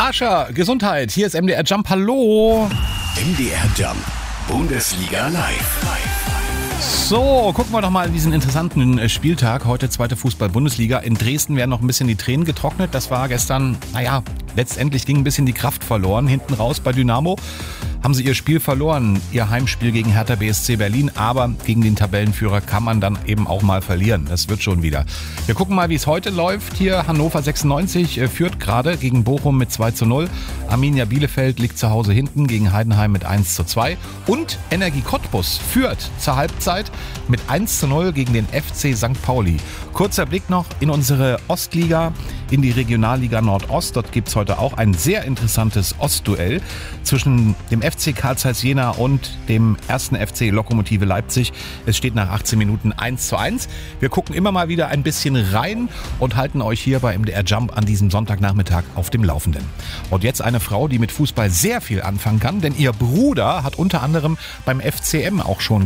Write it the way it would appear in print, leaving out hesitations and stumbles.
Ascher, Gesundheit, hier ist MDR Jump, hallo. MDR Jump, Bundesliga live. So, gucken wir doch mal in diesen interessanten Spieltag. Heute zweite Fußball-Bundesliga. In Dresden werden noch ein bisschen die Tränen getrocknet. Das war gestern, letztendlich ging ein bisschen die Kraft verloren. Hinten raus bei Dynamo haben sie ihr Spiel verloren, ihr Heimspiel gegen Hertha BSC Berlin. Aber gegen den Tabellenführer kann man dann eben auch mal verlieren. Das wird schon wieder. Wir gucken mal, wie es heute läuft. Hier Hannover 96 führt gerade gegen Bochum mit 2:0. Arminia Bielefeld liegt zu Hause hinten gegen Heidenheim mit 1:2. Und Energie Cottbus führt zur Halbzeit mit 1:0 gegen den FC St. Pauli. Kurzer Blick noch in unsere Ostliga, in die Regionalliga Nordost. Dort gibt es heute auch ein sehr interessantes Ostduell zwischen dem FC Carl Zeiss Jena und dem 1. FC Lokomotive Leipzig. Es steht nach 18 Minuten 1:1. Wir gucken immer mal wieder ein bisschen rein und halten euch hier bei MDR Jump an diesem Sonntagnachmittag auf dem Laufenden. Und jetzt eine Frau, die mit Fußball sehr viel anfangen kann, denn ihr Bruder hat unter anderem beim FCM auch schon